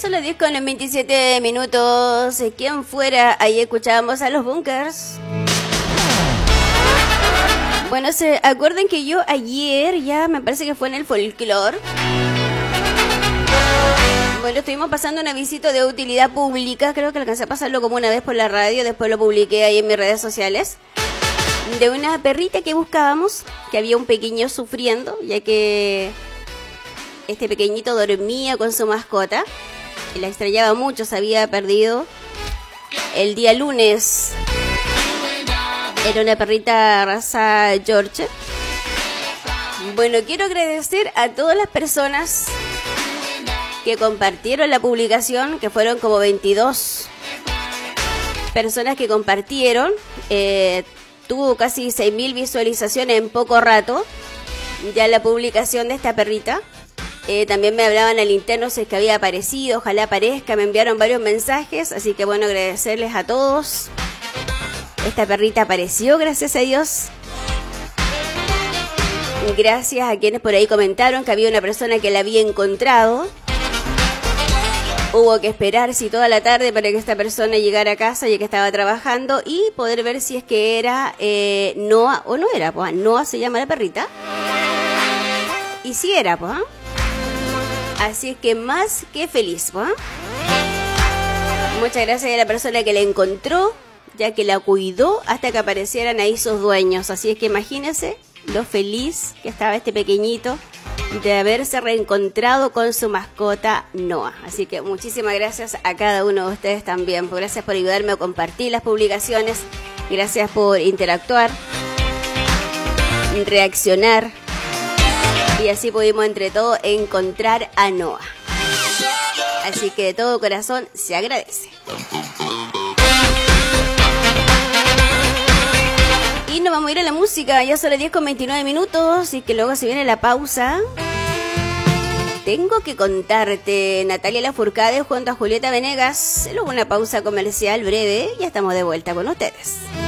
son las 10 con los 27 minutos. ¿Quién fuera? Ahí escuchábamos a los Bunkers. Bueno, se acuerdan que yo ayer, ya me parece que fue en el folclore. Bueno, estuvimos pasando un avisito de utilidad pública. Creo que alcancé a pasarlo como una vez por la radio. Después lo publiqué ahí en mis redes sociales. De una perrita que buscábamos, que había un pequeño sufriendo, ya que este pequeñito dormía con su mascota y la extrañaba mucho, se había perdido el día lunes. Era una perrita raza Yorkshire. Bueno, quiero agradecer a todas las personas que compartieron la publicación, que fueron como 22 personas que compartieron. Tuvo casi 6.000 visualizaciones en poco rato ya la publicación de esta perrita. También me hablaban al interno si es que había aparecido, ojalá aparezca, me enviaron varios mensajes, así que bueno, agradecerles a todos. Esta perrita apareció, gracias a Dios. Gracias a quienes por ahí comentaron que había una persona que la había encontrado. Hubo que esperar toda la tarde para que esta persona llegara a casa ya que estaba trabajando y poder ver si es que era Noah o no era. Pues Noah se llama la perrita. Y si era, pues. Así es que más que feliz, pues. Muchas gracias a la persona que la encontró, ya que la cuidó hasta que aparecieran ahí sus dueños. Así es que imagínense lo feliz que estaba este pequeñito de haberse reencontrado con su mascota Noah. Así que muchísimas gracias a cada uno de ustedes también. Gracias por ayudarme a compartir las publicaciones. Gracias por interactuar, reaccionar. Y así pudimos entre todos encontrar a Noah. Así que de todo corazón se agradece. Y nos vamos a ir a la música. Ya son las 10 con 29 minutos. Y que luego se viene la pausa. Tengo que contarte, Natalia Lafourcade junto a Julieta Venegas. Luego una pausa comercial breve. Ya estamos de vuelta con ustedes.